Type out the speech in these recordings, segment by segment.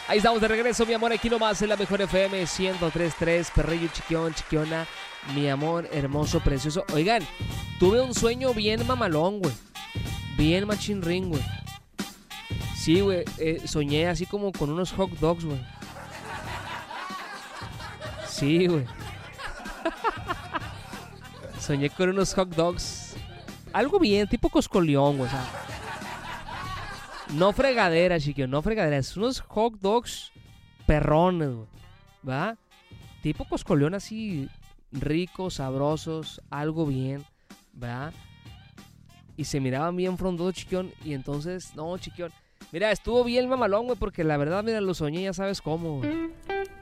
Ahí estamos de regreso, mi amor, aquí nomás en la mejor FM 103.3, perrillo, chiquión, chiquiona, mi amor, hermoso, precioso. Oigan, tuve un sueño bien mamalón, güey. Bien machín ring, güey. Sí, güey, soñé así como con unos hot dogs, güey. Sí, güey. Soñé con unos hot dogs. Algo bien, tipo coscoleón, güey, o sea. No fregadera, chiquión, no fregadera. Es unos hot dogs perrones, güey. ¿Va? Tipo coscoleón así, ricos, sabrosos, algo bien, ¿va? Y se miraban bien frondosos, chiquión. Y entonces, no, chiquión. Mira, estuvo bien mamalón, güey, porque la verdad, mira, lo soñé, ya sabes cómo, güey.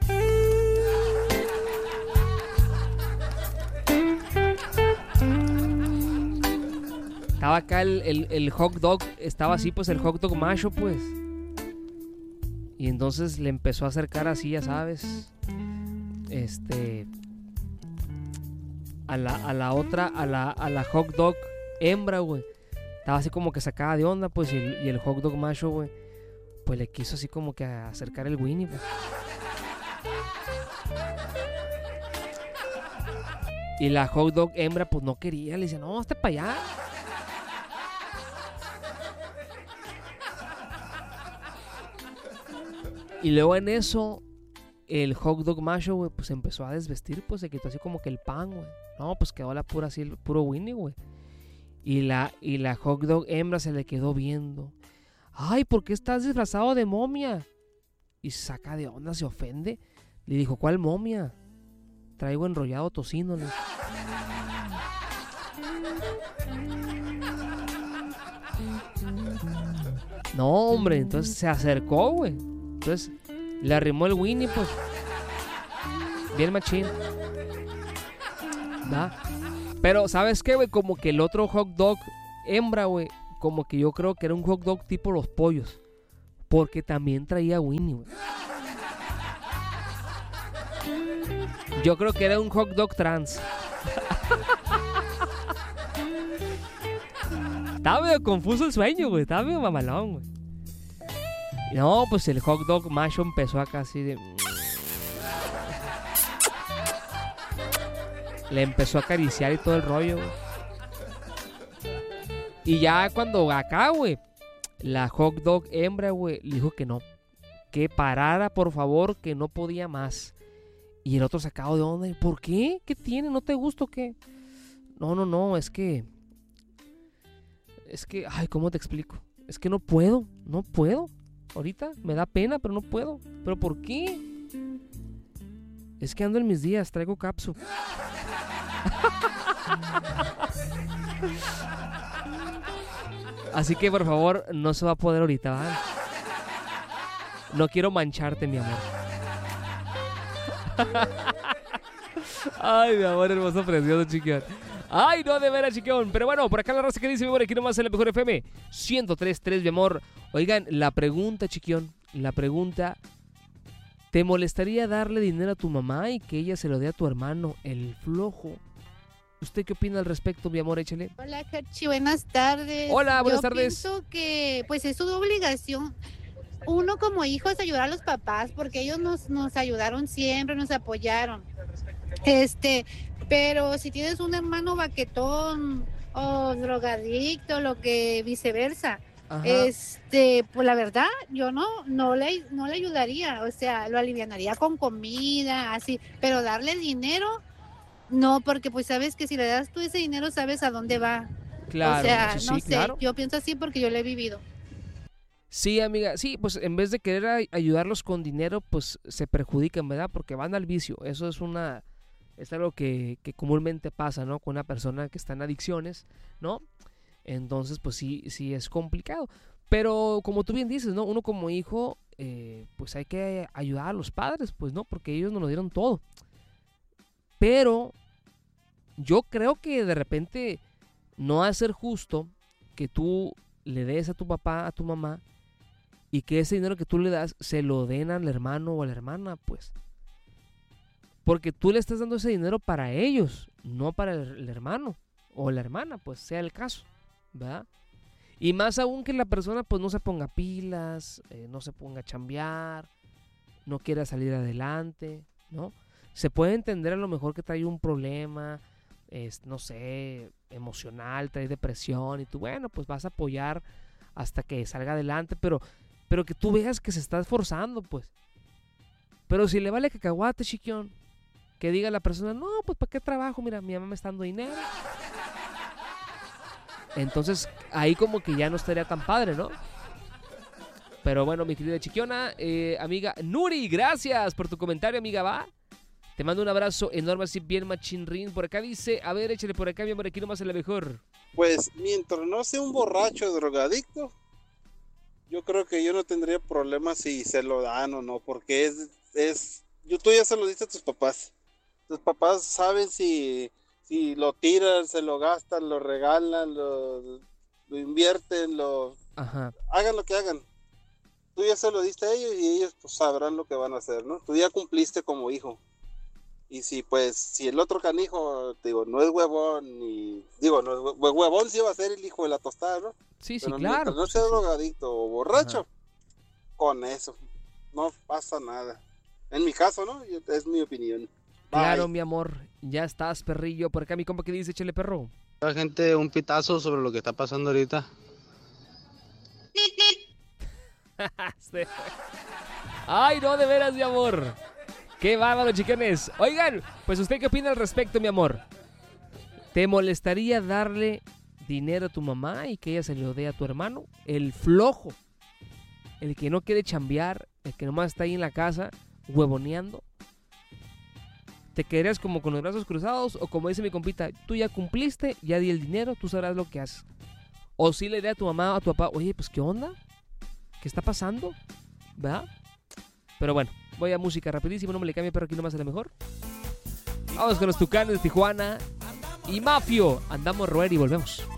Estaba acá el hot dog, estaba así, pues, el hot dog macho, pues. Y entonces le empezó a acercar así, ya sabes. A la hot dog hembra, güey. Estaba así como que sacada de onda, pues, y el hot dog macho, güey, pues le quiso así como que acercar el Winnie, pues. Y la hot dog hembra, pues, no quería, le decía, no, hazte para allá. Y luego en eso, el hot dog macho, güey, pues empezó a desvestir, pues se quitó así como que el pan, güey. No, pues quedó la pura así, el puro Winnie, güey. Y la hot dog hembra se le quedó viendo. Ay, ¿por qué estás disfrazado de momia? Y saca de onda, se ofende. Le dijo, ¿cuál momia? Traigo enrollado tocino, ¿no? No, hombre, entonces se acercó, güey. Entonces le arrimó el Winnie, pues. Bien machín. ¿Va? Pero, ¿sabes qué, güey? Como que el otro hot dog hembra, güey, como que yo creo que era un hot dog tipo los pollos. Porque también traía Winnie, güey. Yo creo que era un hot dog trans. Estaba medio confuso el sueño, güey. Estaba medio mamalón, güey. No, pues el hot dog macho empezó acá así de... Le empezó a acariciar y todo el rollo, güey. Y ya cuando acá, güey, la hot dog hembra, güey, le dijo que no. Que parara, por favor, que no podía más. Y el otro sacado de onda. ¿Por qué? ¿Qué tiene? ¿No te gusta o qué? No, es que... Ay, ¿cómo te explico? Es que no puedo. Ahorita me da pena, pero no puedo. ¿Pero por qué? Es que ando en mis días, traigo capsu. Así que, por favor, no se va a poder ahorita, ¿vale? No quiero mancharte, mi amor. Ay, mi amor hermoso, precioso, chiquión. Ay, no, de veras, chiquión. Pero bueno, por acá la raza que dice, mi amor, aquí nomás en la mejor FM 103.3, mi amor. Oigan, la pregunta, chiquión, ¿te molestaría darle dinero a tu mamá y que ella se lo dé a tu hermano, el flojo? ¿Usted qué opina al respecto, mi amor? Échale. Hola, Carchi, buenas tardes. Hola, buenas tardes. Yo pienso que pues es su obligación. Uno como hijo es ayudar a los papás porque ellos nos ayudaron siempre, nos apoyaron. Pero si tienes un hermano baquetón o drogadicto, lo que viceversa, pues la verdad, yo no le ayudaría, o sea, lo alivianaría con comida, así, pero darle dinero, no, porque pues sabes que si le das tú ese dinero, sabes a dónde va. Claro, o sea, sí, no sé, claro. Yo pienso así porque yo lo he vivido. Sí, amiga, sí, pues en vez de querer ayudarlos con dinero, pues se perjudican, ¿verdad? Porque van al vicio. Eso es algo que comúnmente pasa, ¿no? Con una persona que está en adicciones, ¿no? Entonces, pues sí es complicado. Pero como tú bien dices, ¿no? Uno como hijo, pues hay que ayudar a los padres, pues, ¿no? Porque ellos nos lo dieron todo. Pero yo creo que de repente no va a ser justo que tú le des a tu papá, a tu mamá, y que ese dinero que tú le das se lo den al hermano o a la hermana, pues. Porque tú le estás dando ese dinero para ellos, no para el hermano o la hermana, pues sea el caso, ¿verdad? Y más aún que la persona pues no se ponga pilas, no se ponga a chambear, no quiera salir adelante, ¿no? Se puede entender a lo mejor que trae un problema, no sé, emocional, trae depresión y tú, bueno, pues vas a apoyar hasta que salga adelante, pero que tú veas que se está esforzando, pues. Pero si le vale cacahuate, chiquión, que diga la persona, no, pues ¿para qué trabajo? Mira, mi mamá me está dando dinero. Entonces, ahí como que ya no estaría tan padre, ¿no? Pero bueno, mi querida chiquiona, amiga Nuri, gracias por tu comentario, amiga, va. Te mando un abrazo enorme, así bien machinrín. Por acá dice, a ver, échale por acá, mi amor, aquí nomás es la mejor. Pues, mientras no sea un borracho drogadicto, yo creo que yo no tendría problema si se lo dan o no, porque tú ya se lo diste a tus papás. Tus papás saben si lo tiran, se lo gastan, lo regalan, lo invierten, Ajá. Hagan lo que hagan. Tú ya se lo diste a ellos y ellos pues sabrán lo que van a hacer, ¿no? Tú ya cumpliste como hijo. Y si el otro canijo, digo, no es huevón, huevón sí va a ser el hijo de la tostada, ¿no? Sí, pero claro. No sea drogadicto o borracho, con eso, no pasa nada. En mi caso, ¿no? Es mi opinión. Claro, Bye. mi amor, ya estás, perrillo. Por acá mi compa que dice, échale, perro. La gente, un pitazo sobre lo que está pasando ahorita. Ay, no, de veras, mi amor. Qué bárbaro, chicanes. Oigan, pues ¿usted qué opina al respecto, mi amor? ¿Te molestaría darle dinero a tu mamá y que ella se lo dé a tu hermano? El flojo, el que no quiere chambear, el que nomás está ahí en la casa huevoneando. ¿Te quedarías como con los brazos cruzados? O como dice mi compita, tú ya cumpliste, ya di el dinero, tú sabrás lo que haces. O si le diré a tu mamá o a tu papá, oye, pues ¿qué onda? ¿Qué está pasando? ¿Verdad? Pero bueno, voy a música rapidísimo, no me le cambie, pero aquí nomás a la mejor. Vamos con los Tucanes de Tijuana y Mafio. Andamos roer y volvemos.